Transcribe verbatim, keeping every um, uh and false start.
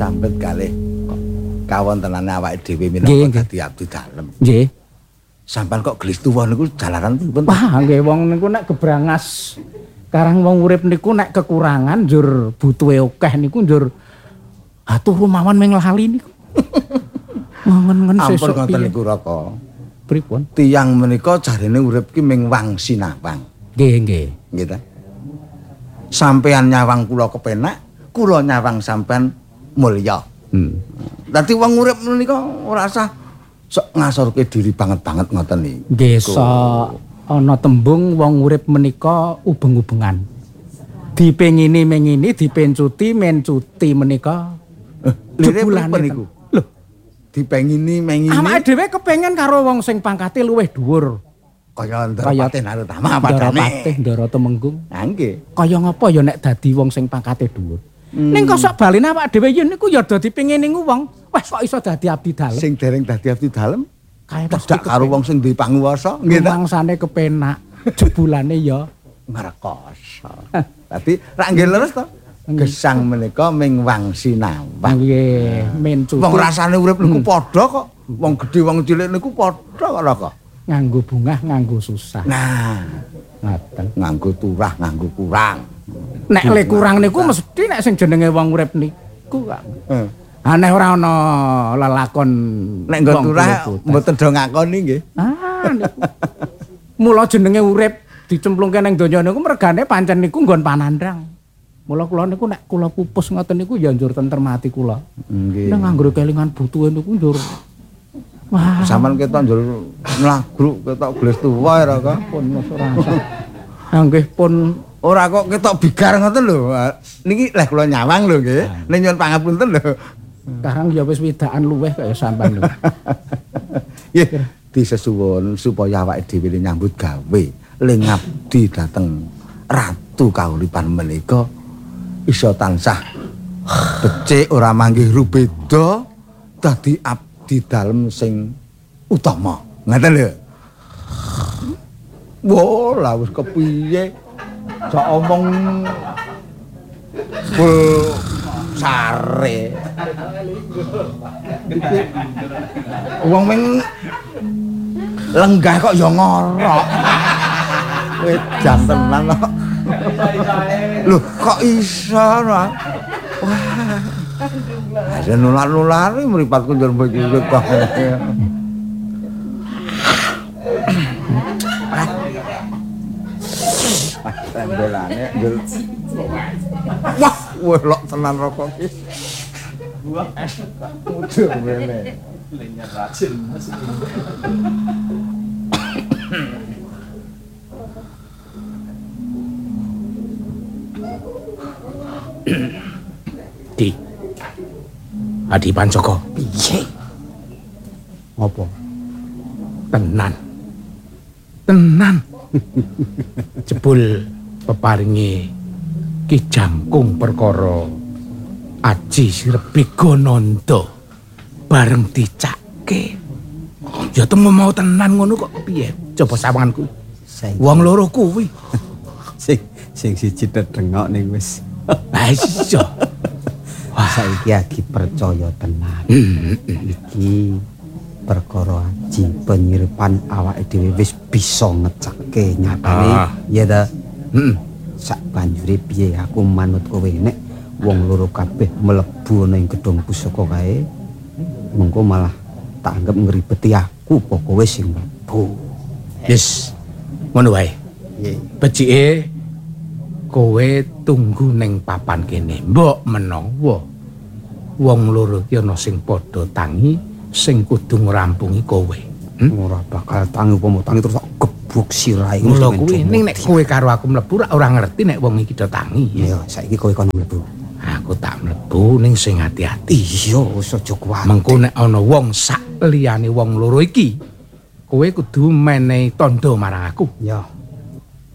sambet kalih kawontenane awake dhewe minangka dadi abdi dalem. Nggih. Sampeyan kok gelis tuwa niku jalaran pripun? Wah, nggih wong niku nek gebrangas karang wong urip niku nek kekurangan njur butuhe akeh niku njur atuh rumawan ming lali niku. Ngen-ngen sesuk. Ampun ngoten niku Raka. Pripun? Tiyang menika jarene urip ki ming wang sinawang. Nggih, nggih. Nggih ta? Sampeyan nyawang kula kepenak, kula nyawang sampeyan mulya. Hmm. Dadi wong urip menika ora usah sok ngasorke diri banget-banget ngoten iki. Nggih, sok ana tembung wong urip menika ubeng-ubengan. Dipengini mengini, dipencuti mencuti menika. Eh, jebulane niku. Lho, dipengini mengini. Awake dhewe kepengin karo wong sing pangkate luwih dhuwur. Kaya Ndarapaten Narutama padane. Ndarapaten Ndara Temenggung. Ha nggih. Kaya ngapa ya nek dadi wong sing pangkate dhuwur. Hmm. Ning kok sok balene awake dhewe yen niku ya dadi pengene wong. Wes kok iso dadi abdi dalem. Sing dereng dadi abdi dalem kae mesti karo wong sing duwe panguwasa, nggih ta? Mangsane kepenak, jebulane ya ngrekoso. Dadi rak nggih leres to. Gesang menika ming wang sinawang. Nggih, mencuti. Wong rasane urip niku padha kok. Wong gedhe wong cilik niku padha kok. Nganggo bungah, nganggo susah. Nah, ngaten. Nganggo turah, nganggo kurang. Nek le kurang niku mesti nek sing jenenge wong urip niku kok. Heeh. Aneh ora ana lelakon nek nggon turah mboten do ngakoni nggih. Ah niku. Mula jenenge urip dicemplungke ning donya niku mergane pancen niku nggon panandang. Mula kula niku nek kula pupus ngoten niku ya njur tentrem ati kula. Nggih. Nek nganggo kelingan butuhe niku njur wah, sampean ketok njur mlagruk ketok gelis tuwa ora kok. Pun ora usah. Ah nggih pun ora kok ketok bigar ngoten lho. Niki leh kula nyawang lho nggih. Ning nyuwun pangapunten lho. Sekarang ya wis widakan luweh kaya sampean lho. Nggih, disesuwun supaya awake dhewe nyambut gawe le ngabdi dhateng ratu kauripan menika iso tansah becik ora manggih rubeda dadi abdi dalem sing utama. Ngoten lho. Wah, lah wis kepiye? Sok omong full sare. Wong ming lenggah kok ya ngorok. Wedan tenan kok. Lho, kok iso ora? Wah. Ada nular-nular mripatku njur bojo kok. Tembelane njur. Wah, welok tenan rokok iki. Buah es mudur mrene. Lenyar racun. Di Adi Pancoko piye? Ngopo? Tenan. Tenan. Jebul peparingi Ki Jangkung perkara Aji Sirebi Gonanda bareng dicake. Ya temu mau tenan ngono kok piye? Coba sawanganku. Wong loro kuwi. Sing sing siji dedengok ning wis. Ha iya. Wah, saiki lagi percaya tenan. Iki perkara Aji penyiripan awake dhewe wis bisa ngecake nyatane. Ya ta? Heeh. Sak banjure piye aku manut kowe nek wong loro kabeh mlebu ana ing gedung pusaka kae. Mengko malah tak anggap ngribeti aku apa kowe sing mlebu. Yes. Ngono wae. Nggih. Becike kowe tunggu ning papan kene. Mbok menawa wong loro ki ana sing padha tangi sing kudu ngrampungi kowe. Hmm? Ora bakal tangi upama tangi terus tak gebuk sirahe. Mula kuwi ning nek kowe karo aku mlebu ora ngerti nek wong iki do tangi. Ya, saiki kowe kono mlebu. Aku tak mlebu ning sing ati-ati. Iya, wis aja kuwatir. Mengko nek ana wong sak liyane wong loro iki, kowe kudu menehi tandha marang aku. Ya.